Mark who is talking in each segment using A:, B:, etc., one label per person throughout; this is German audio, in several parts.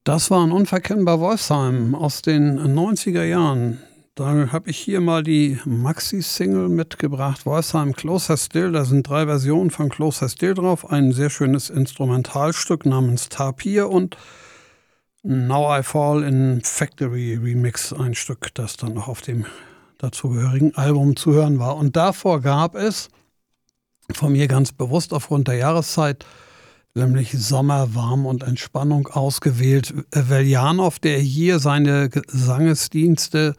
A: Das war ein unverkennbar Wolfsheim aus den 90er Jahren. Da habe ich hier mal die Maxi-Single mitgebracht, Wolfsheim Closer Still. Da sind 3 Versionen von Closer Still drauf. Ein sehr schönes Instrumentalstück namens Tapir und Now I Fall in Factory Remix, ein Stück, das dann noch auf dem dazugehörigen Album zu hören war. Und davor gab es von mir ganz bewusst aufgrund der Jahreszeit, nämlich Sommer, Warm und Entspannung ausgewählt, Veljanov, der hier seine Gesangesdienste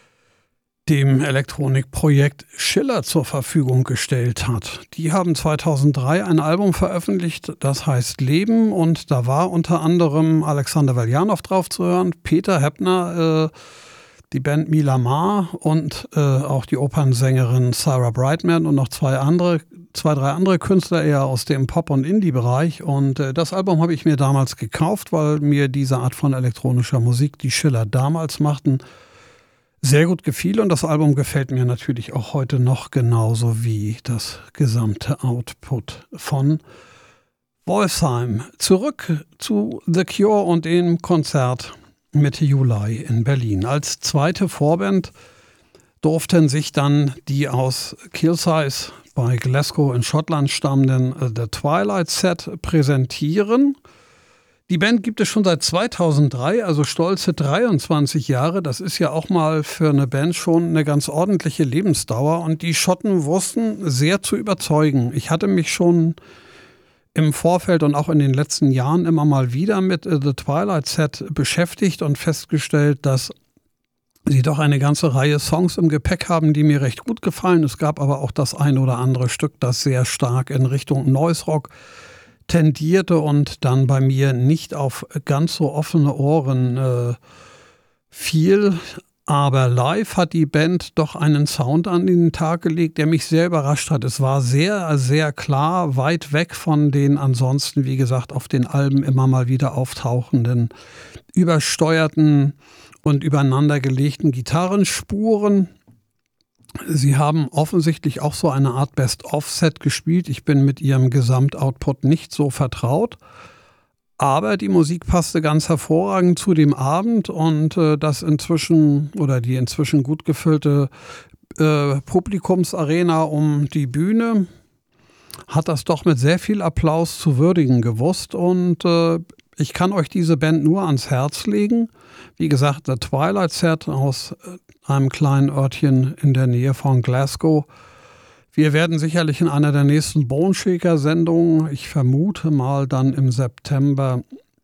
A: dem Elektronikprojekt Schiller zur Verfügung gestellt hat. Die haben 2003 ein Album veröffentlicht, das heißt Leben, und da war unter anderem Alexander Veljanov drauf zu hören, Peter Heppner, die Band Mila Ma und auch die Opernsängerin Sarah Brightman und noch 2, 3 andere Künstler eher aus dem Pop- und Indie-Bereich. Und das Album habe ich mir damals gekauft, weil mir diese Art von elektronischer Musik, die Schiller damals machten, sehr gut gefiel. Und das Album gefällt mir natürlich auch heute noch genauso wie das gesamte Output von Wolfsheim. Zurück zu The Cure und dem Konzert Mitte Juli in Berlin. Als zweite Vorband durften sich dann die aus Kilsyth bei Glasgow in Schottland stammenden The Twilight Set präsentieren. Die Band gibt es schon seit 2003, also stolze 23 Jahre. Das ist ja auch mal für eine Band schon eine ganz ordentliche Lebensdauer. Und die Schotten wussten sehr zu überzeugen. Ich hatte mich schon im Vorfeld und auch in den letzten Jahren immer mal wieder mit The Twilight Set beschäftigt und festgestellt, dass sie doch eine ganze Reihe Songs im Gepäck haben, die mir recht gut gefallen. Es gab aber auch das ein oder andere Stück, das sehr stark in Richtung Noise Rock tendierte und dann bei mir nicht auf ganz so offene Ohren fiel. Aber live hat die Band doch einen Sound an den Tag gelegt, der mich sehr überrascht hat. Es war sehr, sehr klar, weit weg von den ansonsten, wie gesagt, auf den Alben immer mal wieder auftauchenden, übersteuerten und übereinandergelegten Gitarrenspuren. Sie haben offensichtlich auch so eine Art Best-of-Set gespielt. Ich bin mit ihrem Gesamtoutput nicht so vertraut. Aber die Musik passte ganz hervorragend zu dem Abend und die inzwischen gut gefüllte Publikumsarena um die Bühne hat das doch mit sehr viel Applaus zu würdigen gewusst. Und ich kann euch diese Band nur ans Herz legen. Wie gesagt, The Twilight Set aus einem kleinen Örtchen in der Nähe von Glasgow. Wir werden sicherlich in einer der nächsten Boneshaker-Sendungen, ich vermute mal dann im September,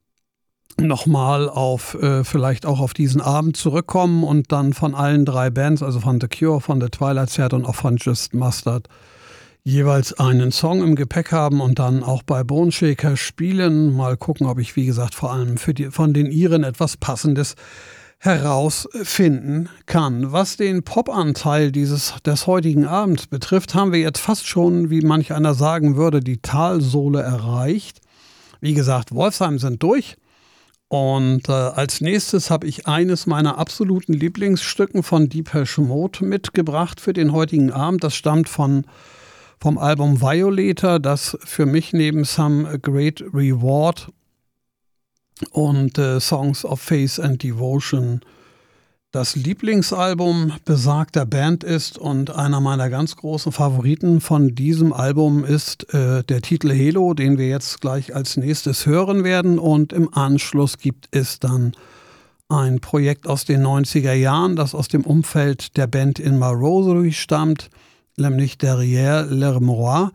A: nochmal vielleicht auch auf diesen Abend zurückkommen und dann von allen 3 Bands, also von The Cure, von The Twilight Set und auch von Just Mustard, jeweils einen Song im Gepäck haben und dann auch bei Boneshaker spielen. Mal gucken, ob ich, wie gesagt, vor allem von den Iren etwas Passendes herausfinden kann. Was den Pop-Anteil des heutigen Abends betrifft, haben wir jetzt fast schon, wie manch einer sagen würde, die Talsohle erreicht. Wie gesagt, Wolfsheim sind durch. Und als nächstes habe ich eines meiner absoluten Lieblingsstücken von Depeche Mode mitgebracht für den heutigen Abend. Das stammt vom Album Violator, das für mich neben Some Great Reward und Songs of Faith and Devotion das Lieblingsalbum besagter Band ist. Und einer meiner ganz großen Favoriten von diesem Album ist der Titel Halo, den wir jetzt gleich als nächstes hören werden. Und im Anschluss gibt es dann ein Projekt aus den 90er Jahren, das aus dem Umfeld der Band In My Rosary stammt, nämlich Derrière l'Armoire.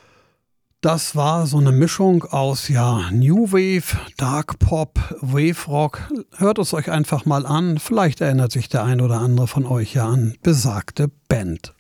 A: Das war so eine Mischung aus New Wave, Dark Pop, Wave Rock. Hört es euch einfach mal an. Vielleicht erinnert sich der ein oder andere von euch ja an besagte Band.